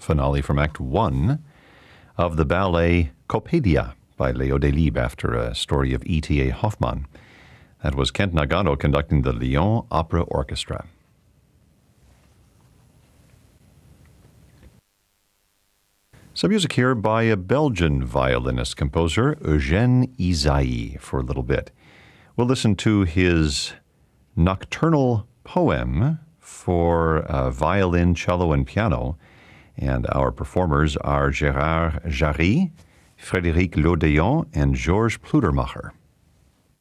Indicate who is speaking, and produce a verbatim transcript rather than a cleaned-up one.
Speaker 1: finale from Act One of the ballet Coppelia by Leo Delibes after a story of E T A Hoffmann. That was Kent Nagano conducting the Lyon Opera Orchestra. Some music here by a Belgian violinist-composer, Eugène Ysaÿe, for a little bit. We'll listen to his nocturnal poem for uh, violin, cello, and piano. And our performers are Gérard Jarry, Frédéric Lodéon, and Georges Pludermacher.